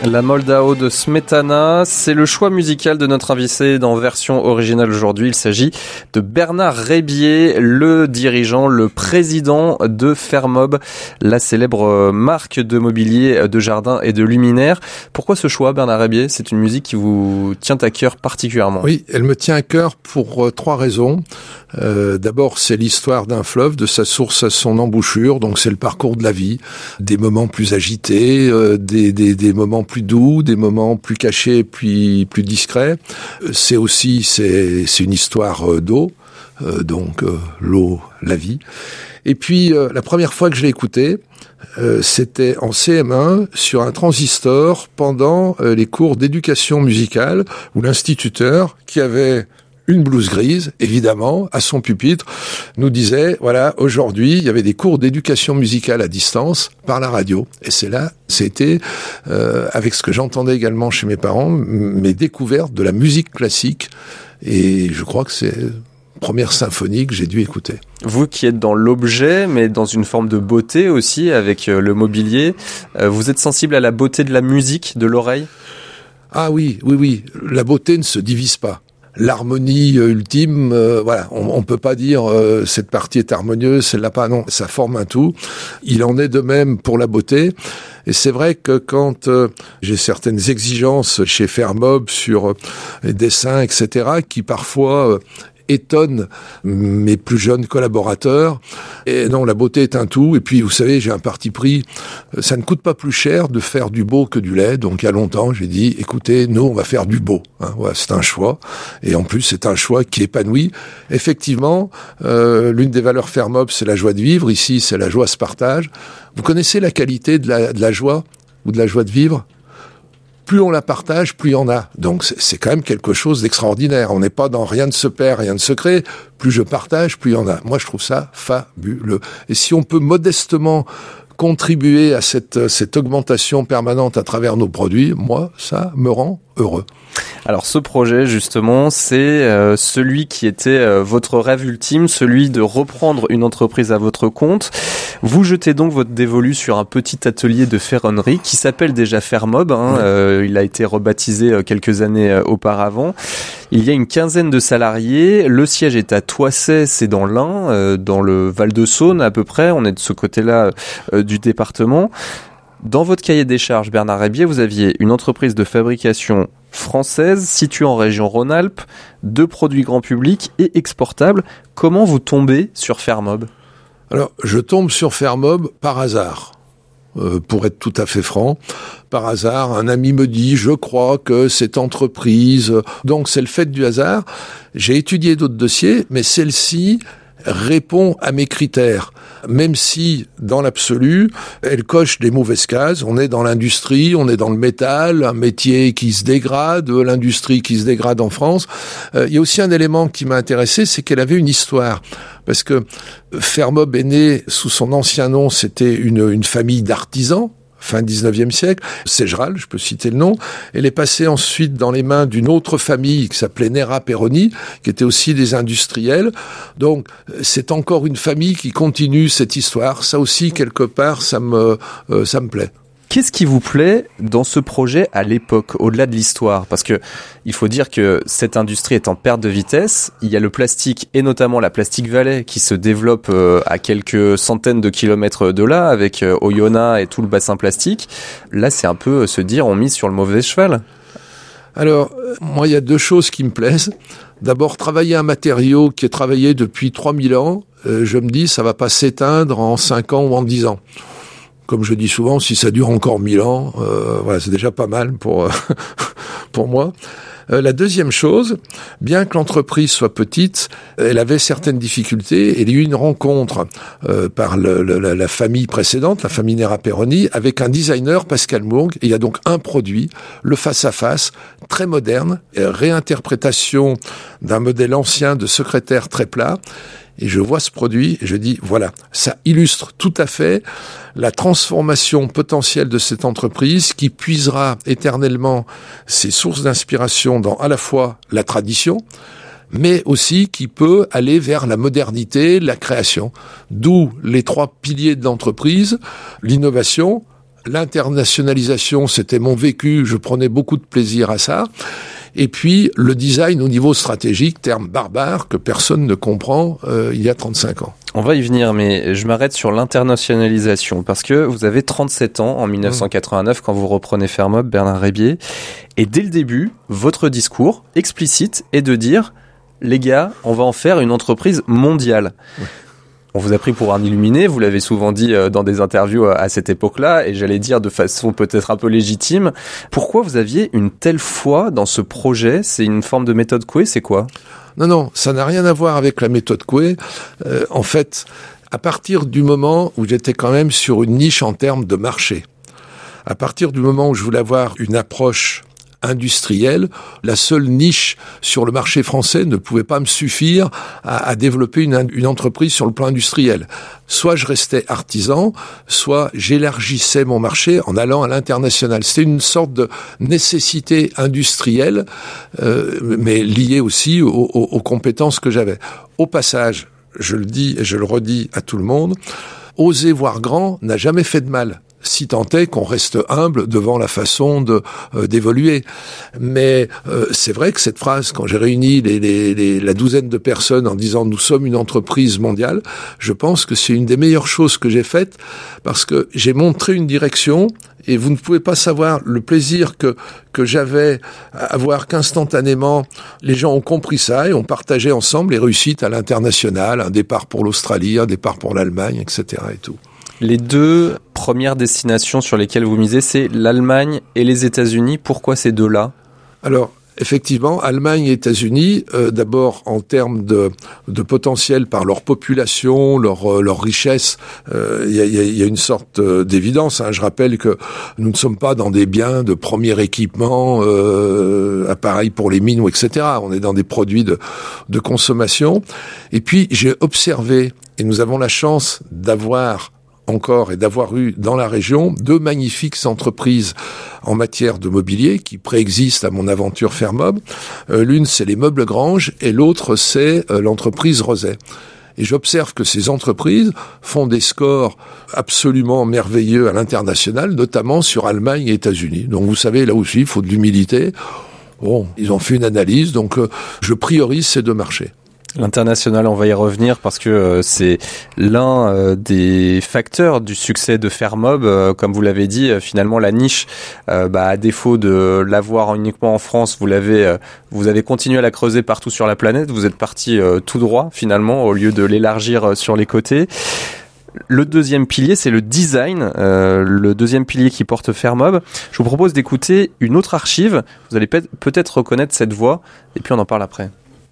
La Moldao de Smetana, c'est le choix musical de notre invité dans version originale aujourd'hui. Il s'agit de Bernard Rébier, le dirigeant, le président de Fermob, la célèbre marque de mobilier de jardin et de luminaires. Pourquoi ce choix, Bernard Rébier ? C'est une musique qui vous tient à cœur particulièrement. Oui, elle me tient à cœur pour trois raisons. D'abord, c'est l'histoire d'un fleuve, de sa source à son embouchure, donc c'est le parcours de la vie, des moments plus agités, des moments plus doux, des moments plus cachés, puis plus discrets. C'est une histoire d'eau, donc l'eau, la vie. Et puis, la première fois que je l'ai écouté, c'était en CM1 sur un transistor pendant les cours d'éducation musicale où l'instituteur, qui avait une blouse grise, évidemment, à son pupitre, nous disait, voilà, aujourd'hui, il y avait des cours d'éducation musicale à distance par la radio. Et c'était, avec ce que j'entendais également chez mes parents, mes découvertes de la musique classique. Et je crois que c'est la première symphonie que j'ai dû écouter. Vous qui êtes dans l'objet, mais dans une forme de beauté aussi, avec le mobilier, vous êtes sensible à la beauté de la musique, de l'oreille ? Ah oui. La beauté ne se divise pas. L'harmonie ultime, voilà, on peut pas dire cette partie est harmonieuse, celle-là pas, non, ça forme un tout. Il en est de même pour la beauté. Et c'est vrai que quand j'ai certaines exigences chez Fermob sur les dessins, etc., qui parfois étonne mes plus jeunes collaborateurs. Et non, la beauté est un tout. Et puis, vous savez, j'ai un parti pris. Ça ne coûte pas plus cher de faire du beau que du laid. Donc, il y a longtemps, j'ai dit, écoutez, nous, on va faire du beau. Voilà, c'est un choix. Et en plus, c'est un choix qui épanouit. Effectivement, l'une des valeurs Fermob, c'est la joie de vivre. Ici, c'est la joie se partage. Vous connaissez la qualité de la joie ou de la joie de vivre ? Plus on la partage, plus il y en a. Donc c'est quand même quelque chose d'extraordinaire. On n'est pas dans rien ne se perd, rien ne se crée. Plus je partage, plus il y en a. Moi, je trouve ça fabuleux. Et si on peut modestement contribuer à cette augmentation permanente à travers nos produits, moi, ça me rend heureux. Alors ce projet justement, c'est celui qui était votre rêve ultime, celui de reprendre une entreprise à votre compte. Vous jetez donc votre dévolu sur un petit atelier de ferronnerie qui s'appelle déjà Fermob. Il a été rebaptisé quelques années auparavant. Il y a une quinzaine de salariés. Le siège est à Toissay, c'est dans l'Ain, dans le Val-de-Saône à peu près. On est de ce côté-là du département. Dans votre cahier des charges, Bernard Rébier, vous aviez une entreprise de fabrication française située en région Rhône-Alpes, de produits grand public et exportables. Comment vous tombez sur Fermob ? Alors, je tombe sur Fermob par hasard. Pour être tout à fait franc, par hasard, un ami me dit, je crois que cette entreprise, donc c'est le fait du hasard. J'ai étudié d'autres dossiers, mais celle-ci répond à mes critères, même si, dans l'absolu, elle coche des mauvaises cases. On est dans l'industrie, on est dans le métal, un métier qui se dégrade, l'industrie qui se dégrade en France. Il y a aussi un élément qui m'a intéressé, c'est qu'elle avait une histoire. Parce que Fermob est né sous son ancien nom, c'était une famille d'artisans, fin 19e siècle, Ségeral, je peux citer le nom. Elle est passée ensuite dans les mains d'une autre famille qui s'appelait Nera Perroni, qui était aussi des industriels. Donc, c'est encore une famille qui continue cette histoire. Ça aussi, quelque part, ça me plaît. Qu'est-ce qui vous plaît dans ce projet à l'époque, au-delà de l'histoire ? Parce que il faut dire que cette industrie est en perte de vitesse. Il y a le plastique et notamment la Plastic Valley qui se développe à quelques centaines de kilomètres de là avec Oyonnax et tout le bassin plastique. Là, c'est un peu se dire on mise sur le mauvais cheval. Alors, moi, il y a deux choses qui me plaisent. D'abord, travailler un matériau qui est travaillé depuis 3000 ans, je me dis ça va pas s'éteindre en 5 ans ou en 10 ans. Comme je dis souvent, si ça dure encore 1000 ans, voilà, c'est déjà pas mal pour moi. La deuxième chose, bien que l'entreprise soit petite, elle avait certaines difficultés. Il y a eu une rencontre par la famille précédente, la famille Nera Perroni, avec un designer, Pascal Mourgue. Et il y a donc un produit, le face-à-face, très moderne, réinterprétation d'un modèle ancien de secrétaire très plat. Et je vois ce produit et je dis, voilà, ça illustre tout à fait la transformation potentielle de cette entreprise qui puisera éternellement ses sources d'inspiration dans à la fois la tradition, mais aussi qui peut aller vers la modernité, la création. D'où les 3 piliers de l'entreprise, l'innovation, l'internationalisation, c'était mon vécu, je prenais beaucoup de plaisir à ça. Et puis, le design au niveau stratégique, terme barbare que personne ne comprend il y a 35 ans. On va y venir, mais je m'arrête sur l'internationalisation, parce que vous avez 37 ans en 1989 quand vous reprenez Fermob, Bernard Rébier, et dès le début, votre discours explicite est de dire « Les gars, on va en faire une entreprise mondiale ». On vous a pris pour un illuminé, vous l'avez souvent dit dans des interviews à cette époque-là, et j'allais dire de façon peut-être un peu légitime. Pourquoi vous aviez une telle foi dans ce projet ? C'est une forme de méthode Coué, c'est quoi ? Non, ça n'a rien à voir avec la méthode Coué. En fait, à partir du moment où j'étais quand même sur une niche en termes de marché, à partir du moment où je voulais avoir une approche industrielle, la seule niche sur le marché français ne pouvait pas me suffire à développer une entreprise sur le plan industriel. Soit je restais artisan, soit j'élargissais mon marché en allant à l'international. C'était une sorte de nécessité industrielle, mais liée aussi aux compétences que j'avais. Au passage, je le dis et je le redis à tout le monde, oser voir grand n'a jamais fait de mal. Si tant est qu'on reste humble devant la façon d'évoluer. Mais c'est vrai que cette phrase, quand j'ai réuni la douzaine de personnes en disant « nous sommes une entreprise mondiale », je pense que c'est une des meilleures choses que j'ai faites parce que j'ai montré une direction et vous ne pouvez pas savoir le plaisir que j'avais à voir qu'instantanément les gens ont compris ça et ont partagé ensemble les réussites à l'international, un départ pour l'Australie, un départ pour l'Allemagne, etc. et tout. Les deux premières destinations sur lesquelles vous misez, c'est l'Allemagne et les États-Unis. Pourquoi ces deux-là ? Alors, effectivement, Allemagne et États-Unis, d'abord en termes de potentiel par leur population, leur richesse, il y a une sorte d'évidence. Je rappelle que nous ne sommes pas dans des biens de premier équipement, appareils pour les mines, etc. On est dans des produits de consommation. Et puis, j'ai observé, et nous avons la chance d'avoir eu dans la région 2 magnifiques entreprises en matière de mobilier qui préexistent à mon aventure Fermob. L'une, c'est les Meubles Grange et l'autre, c'est l'entreprise Roset. Et j'observe que ces entreprises font des scores absolument merveilleux à l'international, notamment sur Allemagne et États-Unis. Donc vous savez, là aussi, il faut de l'humilité. Bon, ils ont fait une analyse, donc je priorise ces 2 marchés. L'international, on va y revenir parce que c'est l'un des facteurs du succès de Fermob. Comme vous l'avez dit, finalement la niche, à défaut de l'avoir uniquement en France, vous avez continué à la creuser partout sur la planète. Vous êtes parti tout droit finalement au lieu de l'élargir sur les côtés. Le deuxième pilier, c'est le design, le deuxième pilier qui porte Fermob. Je vous propose d'écouter une autre archive. Vous allez peut-être reconnaître cette voix et puis on en parle après.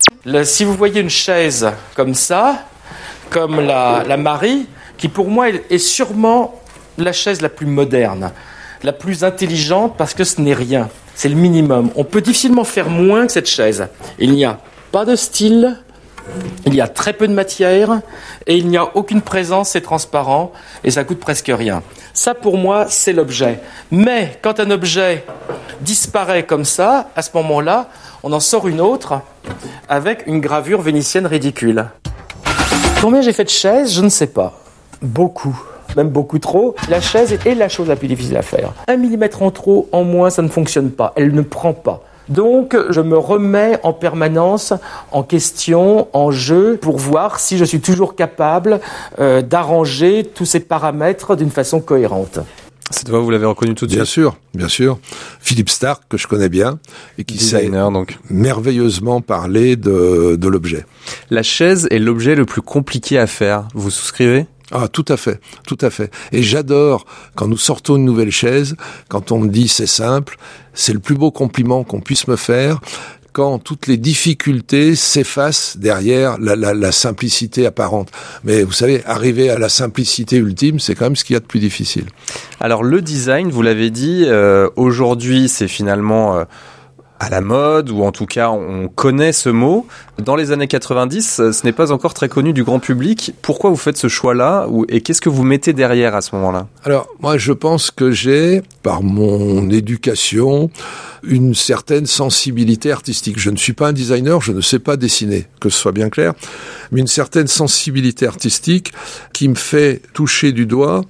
Si vous voyez une chaise comme ça, comme la Marie, qui pour moi est sûrement la chaise la plus moderne, la plus intelligente parce que ce n'est rien, c'est le minimum. On peut difficilement faire moins que cette chaise. Il n'y a pas de style, il y a très peu de matière et il n'y a aucune présence, c'est transparent et ça coûte presque rien. Ça pour moi c'est l'objet. Mais quand un objet disparaît comme ça, à ce moment-là, on en sort une autre avec une gravure vénitienne ridicule. Combien j'ai fait de chaises, je ne sais pas. Beaucoup, même beaucoup trop. La chaise est la chose la plus difficile à faire. 1 millimètre en trop, en moins, ça ne fonctionne pas. Elle ne prend pas. Donc, je me remets en permanence en question, en jeu, pour voir si je suis toujours capable d'arranger tous ces paramètres d'une façon cohérente. Cette voix, vous l'avez reconnue tout de suite ? Bien sûr. Philippe Starck, que je connais bien, et qui designer, sait donc merveilleusement parler de l'objet. La chaise est l'objet le plus compliqué à faire. Vous souscrivez ? Ah, tout à fait. Et j'adore quand nous sortons une nouvelle chaise, quand on me dit c'est simple, c'est le plus beau compliment qu'on puisse me faire. Quand toutes les difficultés s'effacent derrière la simplicité apparente. Mais vous savez, arriver à la simplicité ultime, c'est quand même ce qu'il y a de plus difficile. Alors le design, vous l'avez dit, aujourd'hui c'est finalement à la mode, ou en tout cas on connaît ce mot. Dans les années 90, ce n'est pas encore très connu du grand public. Pourquoi vous faites ce choix-là et qu'est-ce que vous mettez derrière à ce moment-là ? Alors moi je pense que j'ai, par mon éducation, une certaine sensibilité artistique. Je ne suis pas un designer, je ne sais pas dessiner, que ce soit bien clair, mais une certaine sensibilité artistique qui me fait toucher du doigt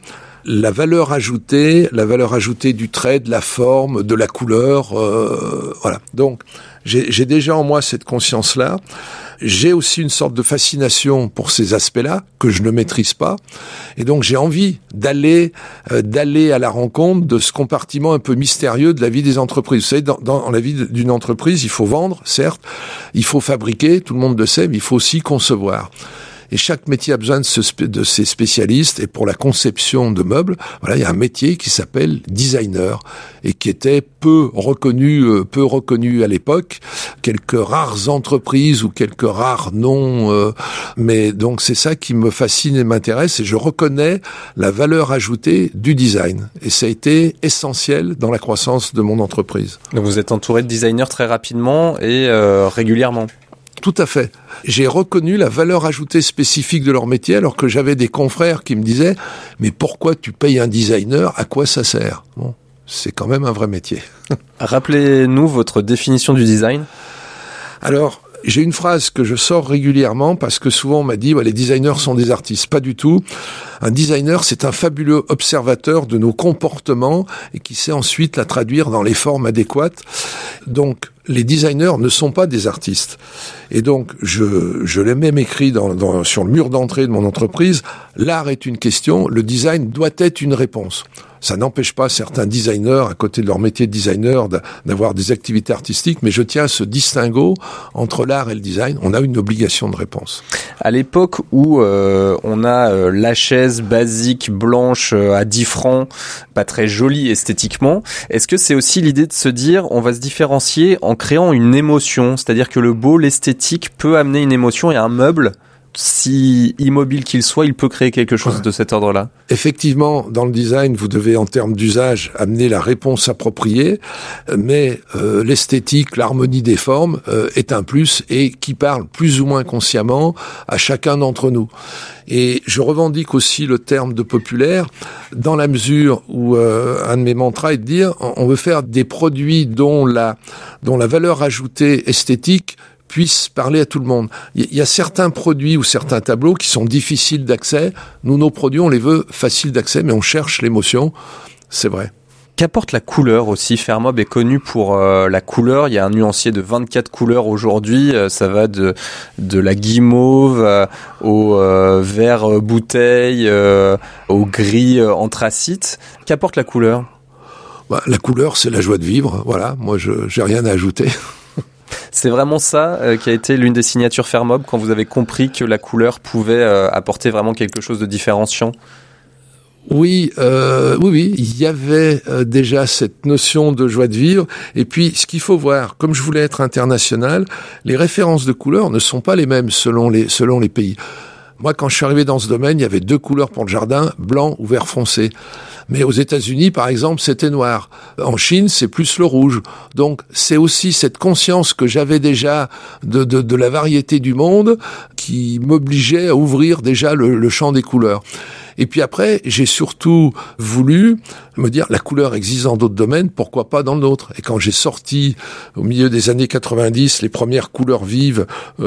la valeur ajoutée du trait, de la forme, de la couleur, voilà. Donc, j'ai déjà en moi cette conscience-là. J'ai aussi une sorte de fascination pour ces aspects-là que je ne maîtrise pas, et donc j'ai envie d'aller à la rencontre de ce compartiment un peu mystérieux de la vie des entreprises. Vous savez, dans la vie d'une entreprise, il faut vendre, certes, il faut fabriquer, tout le monde le sait, mais il faut aussi concevoir. Et chaque métier a besoin de ses spécialistes. Et pour la conception de meubles, voilà, il y a un métier qui s'appelle designer et qui était peu reconnu à l'époque. Quelques rares entreprises ou quelques rares noms, mais donc c'est ça qui me fascine et m'intéresse. Et je reconnais la valeur ajoutée du design. Et ça a été essentiel dans la croissance de mon entreprise. Donc vous êtes entouré de designers très rapidement et régulièrement. Tout à fait. J'ai reconnu la valeur ajoutée spécifique de leur métier, alors que j'avais des confrères qui me disaient « Mais pourquoi tu payes un designer ? À quoi ça sert ?» Bon, c'est quand même un vrai métier. Rappelez-nous votre définition du design. Alors, j'ai une phrase que je sors régulièrement parce que souvent on m'a dit les designers sont des artistes. Pas du tout. Un designer, c'est un fabuleux observateur de nos comportements et qui sait ensuite la traduire dans les formes adéquates. Donc, les designers ne sont pas des artistes. Et donc, je l'ai même écrit sur le mur d'entrée de mon entreprise, l'art est une question, le design doit être une réponse. Ça n'empêche pas certains designers, à côté de leur métier de designer, d'avoir des activités artistiques, mais je tiens à ce distinguo entre l'art et le design. On a une obligation de réponse. À l'époque où on a la chaise basique blanche à 10 francs, pas très jolie esthétiquement, est-ce que c'est aussi l'idée de se dire on va se différencier en créant une émotion, c'est-à-dire que le beau, l'esthétique peut amener une émotion et un meuble, si immobile qu'il soit, il peut créer quelque chose de cet ordre-là. Effectivement, dans le design, vous devez, en termes d'usage, amener la réponse appropriée, mais l'esthétique, l'harmonie des formes est un plus et qui parle plus ou moins consciemment à chacun d'entre nous. Et je revendique aussi le terme de populaire dans la mesure où un de mes mantras est de dire on veut faire des produits dont la valeur ajoutée esthétique puisse parler à tout le monde. Il y a certains produits ou certains tableaux qui sont difficiles d'accès. Nous, nos produits, on les veut faciles d'accès, mais on cherche l'émotion. C'est vrai. Qu'apporte la couleur aussi ? Fermob est connu pour la couleur. Il y a un nuancier de 24 couleurs aujourd'hui. Ça va de la guimauve au vert bouteille, au gris anthracite. Qu'apporte la couleur ? La couleur, c'est la joie de vivre. Voilà, moi, j'ai rien à ajouter. C'est vraiment ça qui a été l'une des signatures Fermob quand vous avez compris que la couleur pouvait apporter vraiment quelque chose de différenciant. Oui, il y avait déjà cette notion de joie de vivre. Et puis, ce qu'il faut voir, comme je voulais être international, les références de couleurs ne sont pas les mêmes selon les pays. Moi, quand je suis arrivé dans ce domaine, il y avait 2 couleurs pour le jardin, blanc ou vert foncé. Mais aux États-Unis, par exemple, c'était noir. En Chine, c'est plus le rouge. Donc, c'est aussi cette conscience que j'avais déjà de la variété du monde qui m'obligeait à ouvrir déjà le champ des couleurs. Et puis après, j'ai surtout voulu me dire, la couleur existe dans d'autres domaines, pourquoi pas dans d'autres ? Et quand j'ai sorti, au milieu des années 90, les premières couleurs vives,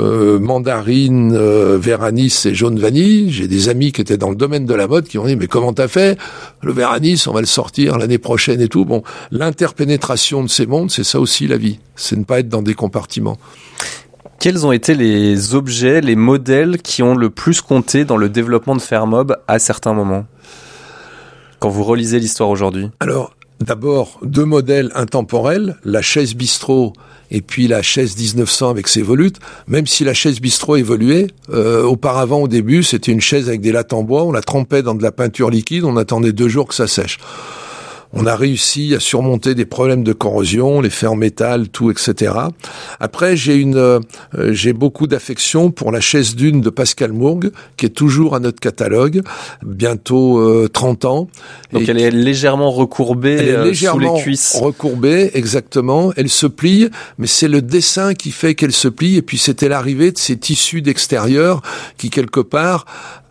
mandarine, vert anis et jaune vanille, j'ai des amis qui étaient dans le domaine de la mode qui m'ont dit, mais comment t'as fait ? Le vert anis, on va le sortir l'année prochaine et tout. Bon, l'interpénétration de ces mondes, c'est ça aussi la vie. C'est ne pas être dans des compartiments. Quels ont été les objets, les modèles qui ont le plus compté dans le développement de Fermob à certains moments, quand vous relisez l'histoire aujourd'hui ? Alors, d'abord, 2 modèles intemporels, la chaise bistrot et puis la chaise 1900 avec ses volutes. Même si la chaise bistrot évoluait, auparavant, au début, c'était une chaise avec des lattes en bois, on la trempait dans de la peinture liquide, on attendait 2 jours que ça sèche. On a réussi à surmonter des problèmes de corrosion, les fers en métal, tout, etc. Après, j'ai beaucoup d'affection pour la chaise dune de Pascal Mourgue, qui est toujours à notre catalogue, bientôt 30 ans. Donc elle est légèrement recourbée sous les cuisses. Recourbée, exactement. Elle se plie, mais c'est le dessin qui fait qu'elle se plie. Et puis c'était l'arrivée de ces tissus d'extérieur qui, quelque part,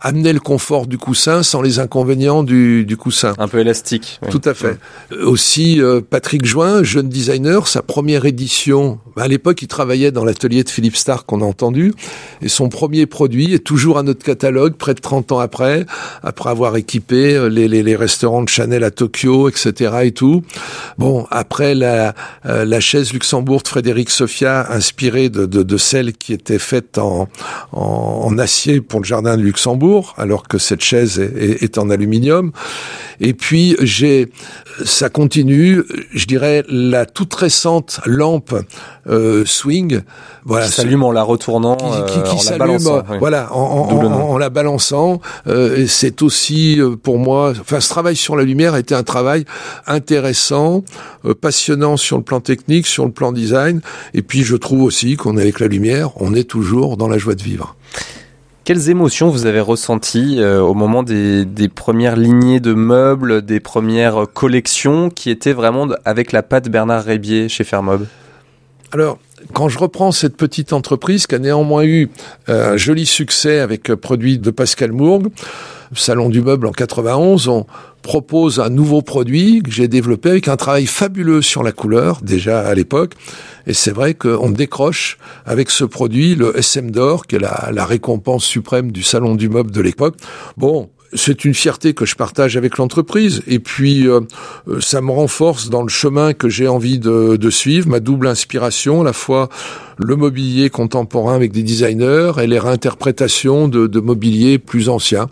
amener le confort du coussin sans les inconvénients du coussin. Un peu élastique. Oui. Tout à fait. Aussi, Patrick Join, jeune designer, sa première édition, à l'époque, il travaillait dans l'atelier de Philippe Starck, qu'on a entendu, et son premier produit est toujours à notre catalogue, près de 30 ans après avoir équipé les restaurants de Chanel à Tokyo, etc. et tout. Bon, après la chaise Luxembourg de Frédéric Sophia, inspirée de celle qui était faite en acier pour le jardin de Luxembourg, alors que cette chaise est en aluminium. Et puis ça continue, je dirais, la toute récente lampe Swing, voilà, qui s'allume en la retournant, qui en s'allume, la balançant, oui. voilà, en la balançant. Et c'est aussi pour moi, enfin, ce travail sur la lumière a été un travail intéressant, passionnant sur le plan technique, sur le plan design. Et puis je trouve aussi qu'on est avec la lumière, on est toujours dans la joie de vivre. Quelles émotions vous avez ressenties au moment des premières lignées de meubles, des premières collections qui étaient vraiment avec la patte Bernard Rébier chez Fermob ? Alors, quand je reprends cette petite entreprise qui a néanmoins eu un joli succès avec produit de Pascal Mourgue, Salon du Meuble en 91, on propose un nouveau produit que j'ai développé avec un travail fabuleux sur la couleur, déjà à l'époque. Et c'est vrai qu'on décroche avec ce produit le SM d'or, qui est la récompense suprême du Salon du Meuble de l'époque. Bon, c'est une fierté que je partage avec l'entreprise. Et puis, ça me renforce dans le chemin que j'ai envie de suivre, ma double inspiration, à la fois le mobilier contemporain avec des designers et les réinterprétations de mobilier plus ancien.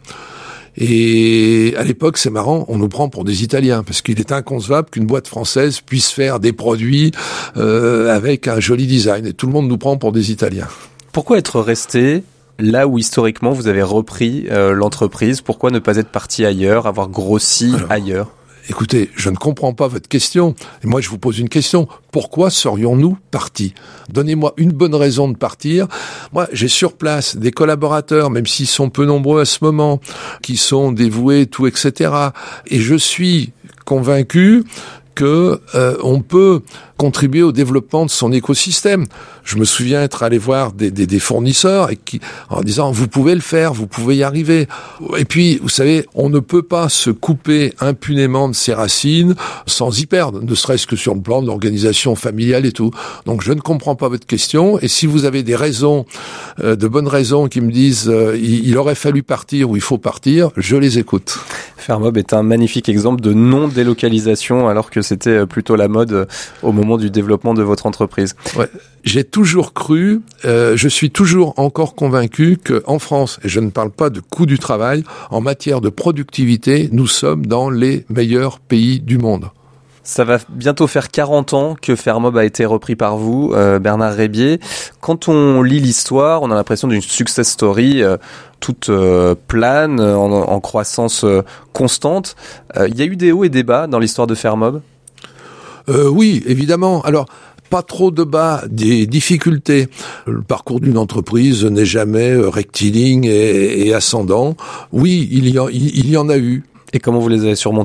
Et à l'époque, c'est marrant, on nous prend pour des Italiens, parce qu'il est inconcevable qu'une boîte française puisse faire des produits avec un joli design. Et tout le monde nous prend pour des Italiens. Pourquoi être resté là où historiquement vous avez repris l'entreprise ? Pourquoi ne pas être parti ailleurs, avoir grossi ailleurs ? Écoutez, je ne comprends pas votre question. Et moi, je vous pose une question. Pourquoi serions-nous partis ? Donnez-moi une bonne raison de partir. Moi, j'ai sur place des collaborateurs, même s'ils sont peu nombreux à ce moment, qui sont dévoués, tout, etc. Et je suis convaincu que on peut contribuer au développement de son écosystème. Je me souviens être allé voir des fournisseurs en disant vous pouvez le faire, vous pouvez y arriver. Et puis, vous savez, on ne peut pas se couper impunément de ses racines sans y perdre, ne serait-ce que sur le plan de l'organisation familiale et tout. Donc, je ne comprends pas votre question. Et si vous avez des raisons, de bonnes raisons qui me disent il aurait fallu partir ou il faut partir, je les écoute. Fermob est un magnifique exemple de non-délocalisation alors que c'était plutôt la mode au moment du développement de votre entreprise. Ouais. J'ai toujours cru, je suis toujours encore convaincu qu'en France, et je ne parle pas de coût du travail, en matière de productivité, nous sommes dans les meilleurs pays du monde. Ça va bientôt faire 40 ans que Fermob a été repris par vous, Bernard Rébier. Quand on lit l'histoire, on a l'impression d'une success story toute plane, en croissance constante. Il y a eu des hauts et des bas dans l'histoire de Fermob ? Oui, évidemment. Alors, pas trop de bas, des difficultés. Le parcours d'une entreprise n'est jamais rectiligne et ascendant. Oui, il y en a eu. Et comment vous les avez surmontés ?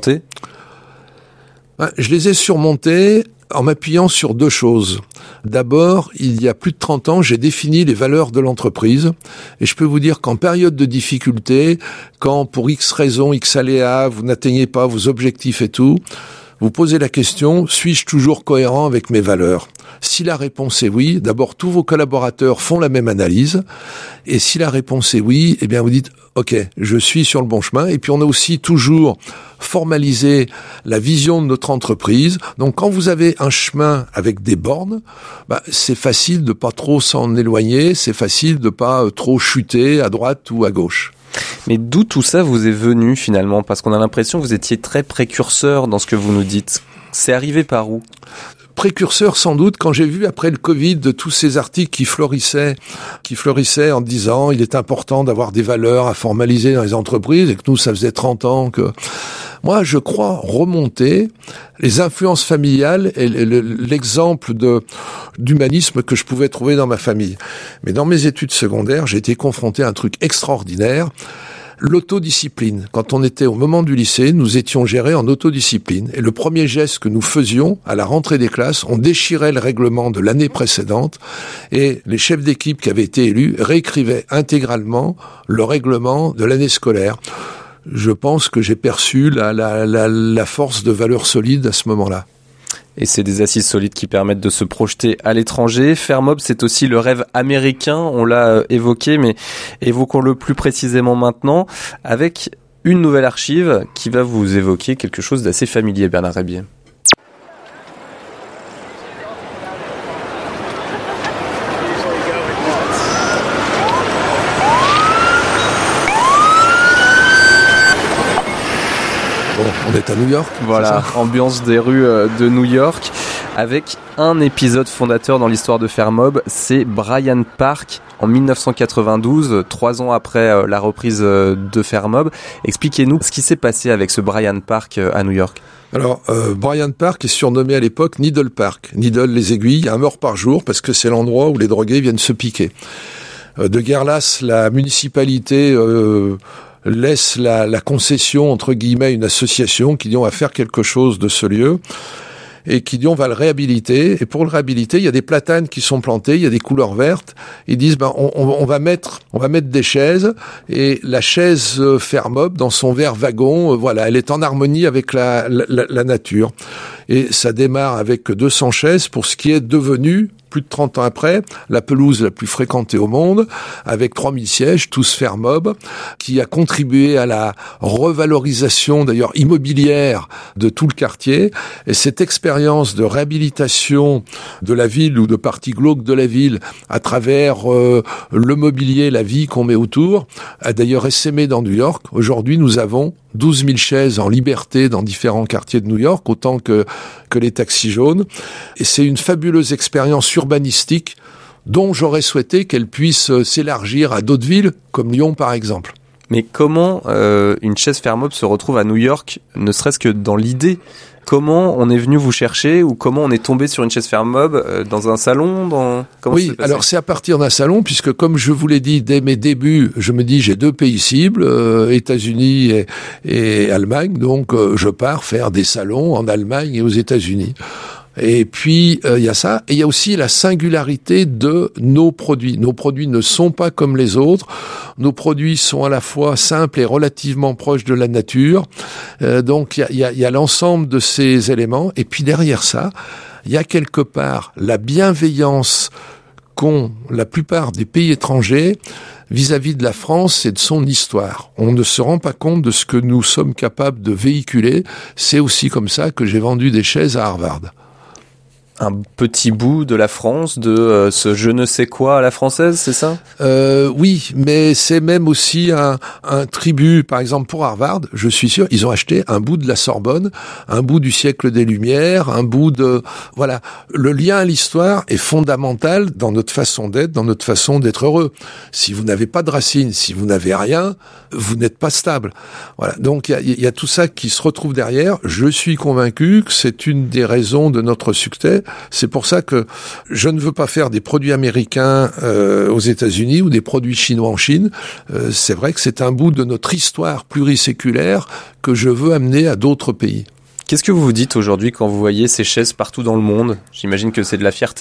Je les ai surmontés en m'appuyant sur deux choses. D'abord, il y a plus de 30 ans, j'ai défini les valeurs de l'entreprise. Et je peux vous dire qu'en période de difficulté, quand pour X raisons, X aléas, vous n'atteignez pas vos objectifs et tout, vous posez la question, suis-je toujours cohérent avec mes valeurs ? Si la réponse est oui, d'abord tous vos collaborateurs font la même analyse. Et si la réponse est oui, eh bien vous dites, ok, je suis sur le bon chemin. Et puis on a aussi toujours formalisé la vision de notre entreprise. Donc quand vous avez un chemin avec des bornes, c'est facile de pas trop s'en éloigner, c'est facile de pas trop chuter à droite ou à gauche. Mais d'où tout ça vous est venu finalement ? Parce qu'on a l'impression que vous étiez très précurseur dans ce que vous nous dites. C'est arrivé par où ? Précurseur sans doute, quand j'ai vu après le Covid de tous ces articles qui fleurissaient en disant il est important d'avoir des valeurs à formaliser dans les entreprises et que nous ça faisait 30 ans que... Moi, je crois remonter les influences familiales et l'exemple d'humanisme que je pouvais trouver dans ma famille. Mais dans mes études secondaires, j'ai été confronté à un truc extraordinaire. L'autodiscipline. Quand on était au moment du lycée, nous étions gérés en autodiscipline. Et le premier geste que nous faisions à la rentrée des classes, on déchirait le règlement de l'année précédente et les chefs d'équipe qui avaient été élus réécrivaient intégralement le règlement de l'année scolaire. Je pense que j'ai perçu la force de valeurs solides à ce moment-là. Et c'est des assises solides qui permettent de se projeter à l'étranger. Fermob, c'est aussi le rêve américain, on l'a évoqué, mais évoquons-le plus précisément maintenant, avec une nouvelle archive qui va vous évoquer quelque chose d'assez familier, Bernard Rébier. On est à New York. Voilà, ambiance des rues de New York, avec un épisode fondateur dans l'histoire de Fermob, c'est Bryant Park en 1992, 3 ans après la reprise de Fermob. Expliquez-nous ce qui s'est passé avec ce Bryant Park à New York. Alors, Bryant Park est surnommé à l'époque Needle Park. Needle, les aiguilles, 1 mort par jour, parce que c'est l'endroit où les drogués viennent se piquer. De guerre lasse, la municipalité laisse la concession, entre guillemets, à une association qui dit on va faire quelque chose de ce lieu et qui dit on va le réhabiliter. Et pour le réhabiliter, il y a des platanes qui sont plantées, il y a des couleurs vertes. Ils disent on va mettre des chaises, et la chaise Fermob dans son vert wagon, voilà, elle est en harmonie avec la nature. Et ça démarre avec 200 chaises pour ce qui est devenu, plus de 30 ans après, la pelouse la plus fréquentée au monde, avec 3000 sièges, tous Fermob, qui a contribué à la revalorisation, d'ailleurs immobilière, de tout le quartier. Et cette expérience de réhabilitation de la ville ou de parties glauques de la ville à travers le mobilier, la vie qu'on met autour, a d'ailleurs essaimé dans New York. Aujourd'hui, nous avons 12 000 chaises en liberté dans différents quartiers de New York, autant que les taxis jaunes. Et c'est une fabuleuse expérience urbanistique dont j'aurais souhaité qu'elle puisse s'élargir à d'autres villes, comme Lyon par exemple. Mais comment une chaise Fermob se retrouve à New York, ne serait-ce que dans l'idée ? Comment on est venu vous chercher, ou comment on est tombé sur une chaise Fermob dans un salon Oui, alors c'est à partir d'un salon, puisque comme je vous l'ai dit dès mes débuts, je me dis j'ai 2 pays cibles, États-Unis et Allemagne, donc je pars faire des salons en Allemagne et aux États-Unis. Et puis, il y a ça. Et il y a aussi la singularité de nos produits. Nos produits ne sont pas comme les autres. Nos produits sont à la fois simples et relativement proches de la nature. Donc, il y a l'ensemble de ces éléments. Et puis, derrière ça, il y a quelque part la bienveillance qu'ont la plupart des pays étrangers vis-à-vis de la France et de son histoire. On ne se rend pas compte de ce que nous sommes capables de véhiculer. C'est aussi comme ça que j'ai vendu des chaises à Harvard. Un petit bout de la France, de ce je ne sais quoi à la française, c'est ça ? Oui, mais c'est même aussi un tribut. Par exemple, pour Harvard, je suis sûr, ils ont acheté un bout de la Sorbonne, un bout du siècle des Lumières, un bout de... Voilà, le lien à l'histoire est fondamental dans notre façon d'être, dans notre façon d'être heureux. Si vous n'avez pas de racines, si vous n'avez rien, vous n'êtes pas stable. Voilà, donc il y a tout ça qui se retrouve derrière. Je suis convaincu que c'est une des raisons de notre succès. C'est pour ça que je ne veux pas faire des produits américains aux États-Unis ou des produits chinois en Chine. C'est vrai que c'est un bout de notre histoire pluriséculaire que je veux amener à d'autres pays. Qu'est-ce que vous vous dites aujourd'hui quand vous voyez ces chaises partout dans le monde ? J'imagine que c'est de la fierté ?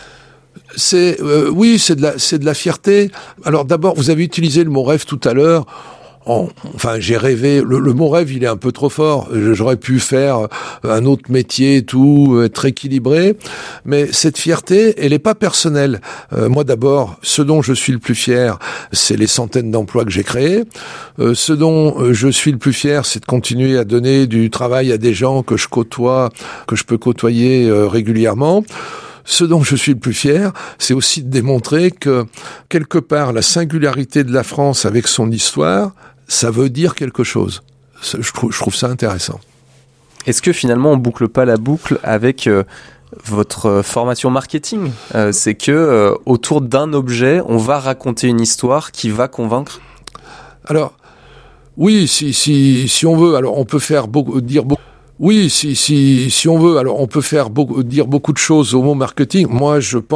Oui, c'est de la fierté. Alors d'abord, vous avez utilisé le mot rêve tout à l'heure. Enfin, j'ai rêvé. Le mot rêve, il est un peu trop fort. J'aurais pu faire un autre métier et tout, être équilibré. Mais cette fierté, elle est pas personnelle. Moi, d'abord, ce dont je suis le plus fier, c'est les centaines d'emplois que j'ai créés. Ce dont je suis le plus fier, c'est de continuer à donner du travail à des gens que je côtoie, que je peux côtoyer régulièrement. Ce dont je suis le plus fier, c'est aussi de démontrer que, quelque part, la singularité de la France avec son histoire, ça veut dire quelque chose. Je trouve ça intéressant. Est-ce que finalement on boucle pas la boucle avec votre formation marketing ? C'est que autour d'un objet, on va raconter une histoire qui va convaincre ? Alors, oui, si on veut, alors on peut faire dire beaucoup. Oui, si on veut, alors on peut dire beaucoup de choses au mot marketing. Moi, je pense